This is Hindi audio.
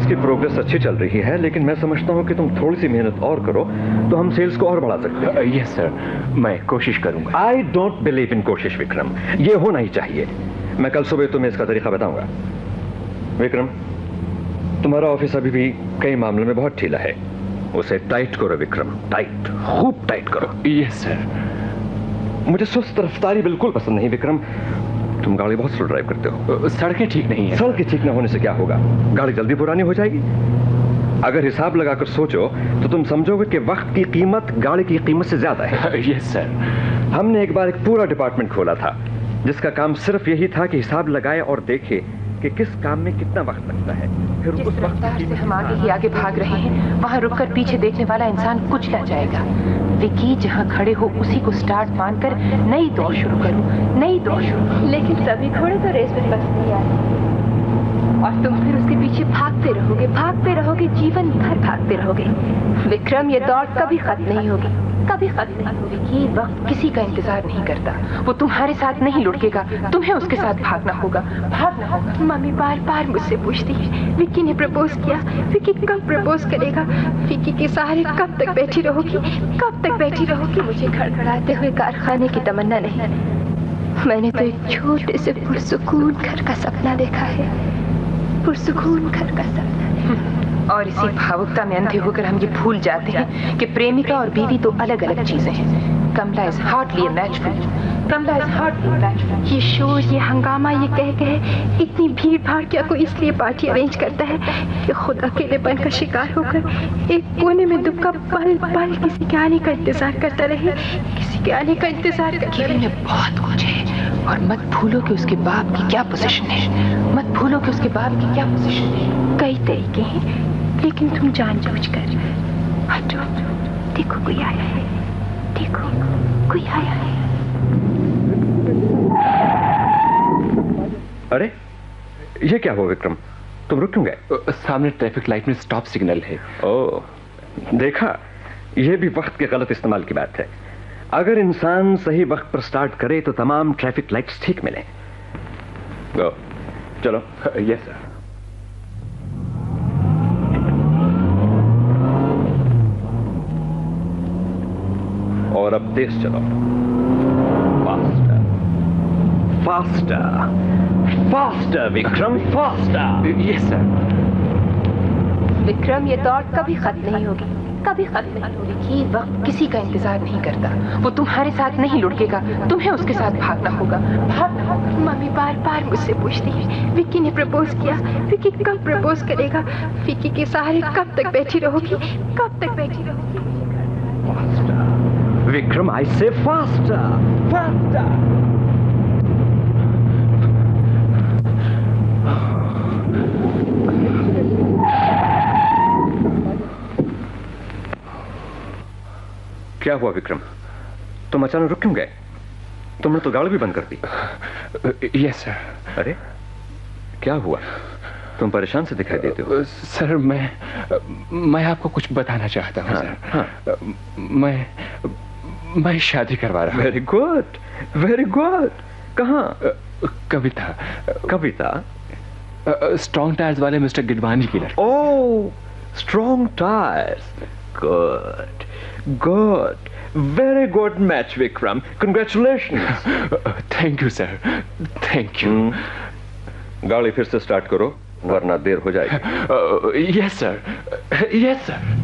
की प्रोग्रेस अच्छी चल रही है, लेकिन मैं समझता हूँ कि तुम थोड़ी सी मेहनत और करो तो हम सेल्स को और बढ़ा सकते हैं। यस सर, मैं कोशिश करूंगा। आई डोंट बिलीव इन कोशिश विक्रम, ये होना ही चाहिए। मैं कल सुबह तुम्हें इसका तरीका बताऊंगा। विक्रम, तुम्हारा ऑफिस अभी भी कई मामलों में बहुत ढीला है, उसे टाइट करो विक्रम, टाइट, खूब टाइट करो। Yes sir. मुझे सुस्त रफ्तारी बिल्कुल पसंद नहीं विक्रम, तुम गाड़ी बहुत स्लो ड्राइव करते हो। सड़कें ठीक नहीं है। सड़कें ठीक न होने से क्या होगा, गाड़ी जल्दी पुरानी हो जाएगी। अगर हिसाब लगाकर सोचो तो तुम समझोगे कि वक्त की कीमत गाड़ी की कीमत से ज्यादा है। Yes sir. हमने एक बार एक पूरा डिपार्टमेंट खोला था जिसका काम सिर्फ यही था कि हिसाब लगाए और देखे कि किस काम में कितना वक्त लगता है। फिर जिस रफ्तार से हम आगे ही आगे भाग रहे हैं, वहाँ रुककर पीछे देखने वाला इंसान कुचला जाएगा। विकी जहाँ खड़े हो उसी को स्टार्ट मानकर नई दौड़ शुरू करूँ, नई दौड़ शुरू। लेकिन सभी घोड़े तो रेस में बस नहीं आए और तुम फिर उसके पीछे भागते रहोगे, जीवन भर भागते रहोगे। विक्रम, ये दौड़ कभी खत्म नहीं होगी, कभी खत्म नहीं होगी। कि वक्त किसी का इंतजार नहीं करता, वो तुम्हारे साथ नहीं लुढ़केगा, तुम्हें उसके साथ भागना होगा, भागना होगा। मम्मी बार बार मुझसे पूछती है, विकी ने प्रपोज किया, विकी कब प्रपोज करेगा, विकी के सहारे कब तक बैठी रहोगी, कब तक बैठी रहोगी। मुझे खड़खड़ाते हुए कारखाने की तमन्ना नहीं, मैंने तो एक छोटे से पुरसुकून घर का सपना देखा है, पुरसुकून घर का सपना। और इसी भावुकता में अंधे होकर हम ये भूल जाते हैं कि प्रेमिका और बीवी तो अलग अलग चीजें हैं। कमला is hardly a match for you, Kamala is hardly a match for you. ये शोर, ये हंगामा, ये कह इतनी भीड़ भाड़ क्या कोई इसलिए पार्टी अरेंज करता है कि खुद अकेलेपन का शिकार होकर एक कोने में दुबका पल पल किसी के आने का इंतजार करता रहे, किसी के आने का इंतजार करता रहे। में बहुत कुछ है और मत भूलो कि उसके बाप की क्या पोजीशन है, मत भूलो कि उसके बाप की क्या पोजीशन है। कई तरीके हैं, लेकिन तुम जानबूझकर हटो। देखो कोई आया है, देखो कोई आया है। अरे ये क्या हुआ विक्रम, तुम रुक क्यों गए? सामने ट्रैफिक लाइट में स्टॉप सिग्नल है। ओह, देखा, यह भी वक्त के गलत इस्तेमाल की बात है। अगर इंसान सही वक्त पर स्टार्ट करे तो तमाम ट्रैफिक लाइट्स ठीक मिले। गो, चलो। Yes sir. और अब तेज चलो, faster, faster, faster Vikram, faster. Yes sir. Vikram, ये दौड़ कभी खत्म नहीं होगी, कभी खत्म नहीं होगी। कि वक्त किसी का इंतजार नहीं करता, वो तुम्हारे साथ नहीं लुढ़केगा, तुम्हें उसके साथ भागना होगा, भागना होगा। मम्मी बार बार मुझसे पूछती है, विकी ने प्रपोज किया, विकी कब प्रपोज करेगा, विकी के सहारे कब तक बैठी रहोगी, कब तक बैठी रहोगी। Vikram, I say faster, faster. क्या हुआ विक्रम, तुम अचानक रुक क्यों गए? तुमने तो गाड़ी भी बंद कर दी। Yes sir. अरे क्या हुआ, तुम परेशान से दिखाई देते हो। सर मैं आपको कुछ बताना चाहता हूँ। हाँ, सर मैं शादी करवा रहा हूँ। Very good, very good. कहाँ? कविता। कविता? स्ट्रॉन्ग टायर्स वाले मिस्टर गिडवानी की लड़की। ओह, strong tyres, good good, very good match Vikram, congratulations. Thank you sir, thank you. गाड़ी फिर से स्टार्ट करो वरना देर हो जाएगी। Yes sir, yes sir.